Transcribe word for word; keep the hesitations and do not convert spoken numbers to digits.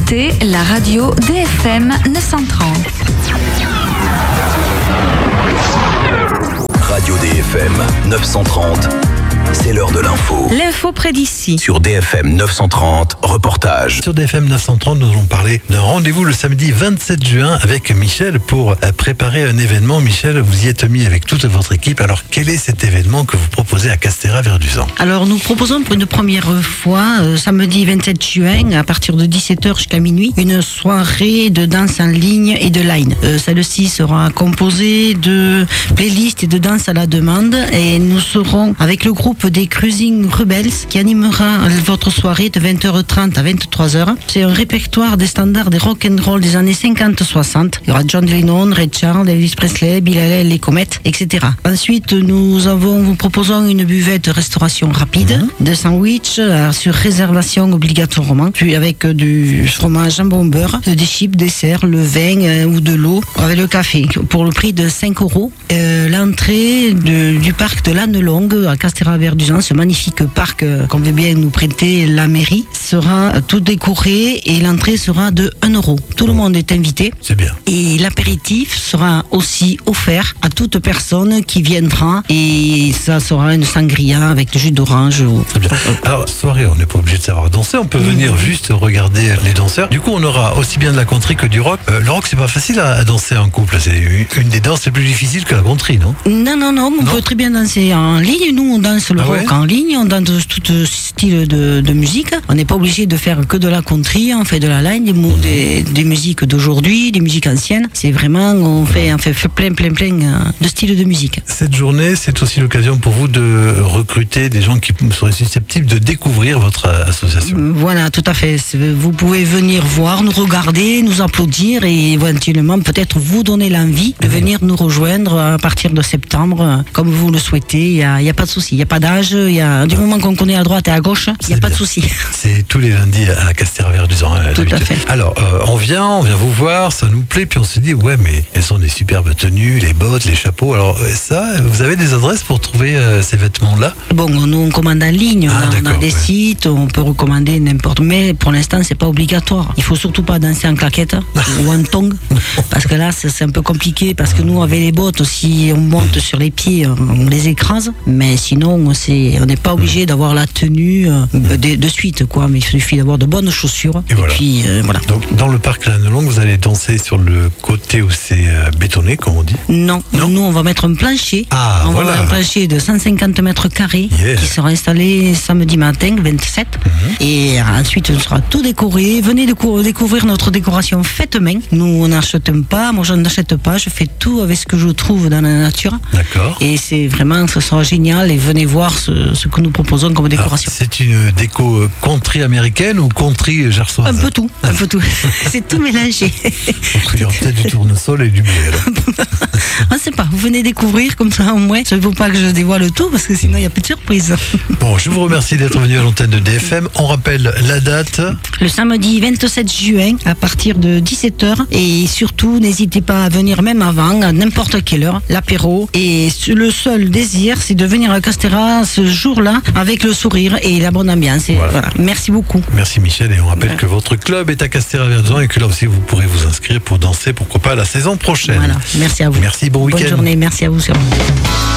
écoutez la radio D F M neuf cent trente. Radio D F M neuf cent trente, c'est l'heure de l'info. L'info près d'ici. Sur D F M neuf cent trente, reportage. Sur D F M neuf cent trente, nous allons parler d'un rendez-vous le samedi vingt-sept juin avec Michel pour préparer un événement. Michel, vous y êtes mis avec toute votre équipe. Alors, quel est cet événement que vous proposez à Castéra-Verduzan? Alors, nous proposons pour une première fois, euh, samedi vingt-sept juin, à partir de dix-sept heures jusqu'à minuit, une soirée de danse en ligne et de line. Euh, celle-ci sera composée de playlists et de danse à la demande. Et nous serons avec le groupe des Cruising Rebels qui animera votre soirée de vingt heures trente à vingt-trois heures. C'est un répertoire des standards des rock and roll des années cinquante soixante. Il y aura John Lennon, Ray Charles, Elvis Presley, Bill Haley, les Comètes, et cetera. Ensuite, nous avons, vous proposons une buvette de restauration rapide, mmh. de sandwich euh, sur réservation obligatoirement, puis avec euh, du fromage jambon beurre, des chips, dessert, le vin euh, ou de l'eau avec le café pour le prix de cinq euros. Euh, l'entrée de, du parc de l'Âne Longue à Castéra-Verduzan, ce magnifique parc euh, qu'on veut bien nous prêter la mairie, sera tout décoré et l'entrée sera de un euro. Tout le monde est invité. C'est bien. Et l'apéritif sera aussi offert à toute personne qui viendra et ça sera une sangria avec du jus d'orange. Ou... Très bien. Alors, soirée, on n'est pas obligé de savoir danser, on peut venir mmh. juste regarder les danseurs. Du coup, on aura aussi bien de la country que du rock. Euh, le rock, c'est pas facile à, à danser en couple. C'est une des danses les plus difficiles que la country, non? Non, non, non. On non. peut très bien danser en ligne. Nous, on danse le ah rock ouais en ligne, on danse tout style de, de musique. On n'est pas obligé de faire que de la country, on fait de la line, des, des, des musiques d'aujourd'hui, des musiques anciennes. C'est vraiment, on fait, on fait plein, plein, plein de styles de musique. Cette journée, c'est aussi l'occasion pour vous de recruter des gens qui seraient susceptibles de découvrir votre association. Voilà, tout à fait. Vous pouvez venir voir, nous regarder, nous applaudir et éventuellement peut-être vous donner l'envie de venir nous rejoindre à partir de septembre, comme vous le souhaitez. Il n'y a, a pas de souci, il n'y a pas d'âge. Il y a, du moment qu'on connaît à droite et à gauche, il n'y a pas de souci. C'est tous les lundis à Castéra-Verduzan. Tout à fait. Alors, euh, on vient, on vient vous voir, ça nous plaît, puis on se dit, ouais, mais elles sont des superbes tenues, les bottes, les chapeaux. Alors, ça, vous avez des adresses pour trouver euh, ces vêtements-là? Bon, nous, on commande en ligne, ah, on a des ouais. sites, on peut recommander n'importe, mais pour l'instant, c'est pas obligatoire. Il faut surtout pas danser en claquette ou en tongs, parce que là, c'est un peu compliqué, parce que nous, avec les bottes, si on monte sur les pieds, on les écrase, mais sinon, c'est, on n'est pas obligé d'avoir la tenue euh, de, de suite, quoi, mais il suffit d'avoir de bonnes chaussures. Et, et voilà. Puis, euh, voilà. Donc, dans le parc L'Âne Longue, vous allez danser sur le côté où c'est euh, bétonné, comme on dit? Non, non, nous, on va mettre un plancher. Ah, on voilà. va mettre un plancher de cent cinquante mètres carrés yeah. qui sera installé samedi matin, vingt-sept. Mm-hmm. Et ensuite, on sera tout décoré. Venez décou- découvrir notre décoration faite main. Nous, on n'achète pas, moi, je n'achète pas. Je fais tout avec ce que je trouve dans la nature. D'accord. Et c'est vraiment, ce sera génial. Et venez voir ce, ce que nous proposons comme décoration. Alors, c'est une déco country américaine ou country gersoise? Un peu tout, un peu tout. C'est tout mélangé. Il y aura peut-être du tournesol et du blé, alors. On ne sait pas, vous venez découvrir comme ça au moins. Il ne faut pas que je dévoile tout parce que sinon il n'y a plus de surprise. Bon, je vous remercie d'être venu à l'antenne de D F M. On rappelle la date. Le samedi vingt-sept juin à partir de dix-sept heures. Et surtout, n'hésitez pas à venir même avant, à n'importe quelle heure, l'apéro. Et le seul désir, c'est de venir à Castéra ce jour-là avec le sourire et la bonne ambiance. Et voilà. Voilà. Merci beaucoup. Merci Michel. Et on rappelle ouais. que votre club est à Castéra-Verduzan et que là aussi vous pourrez vous inscrire pour danser, pourquoi pas, la saison prochaine. Voilà. Merci à vous. Merci, bon week-end. Bonne journée, merci à vous.